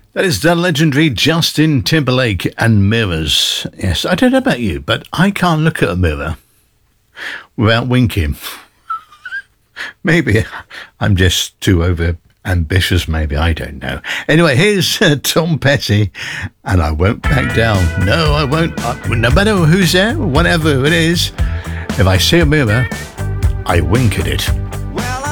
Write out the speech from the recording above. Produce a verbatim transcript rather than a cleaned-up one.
That is the legendary Justin Timberlake and Mirrors. Yes, I don't know about you, but I can't look at a mirror without winking. Maybe I'm just too over ambitious, maybe, I don't know. Anyway, here's uh, Tom Petty, and I won't back down. No, I won't. I, no matter who's there, whatever it is, if I see a mirror, I wink at it.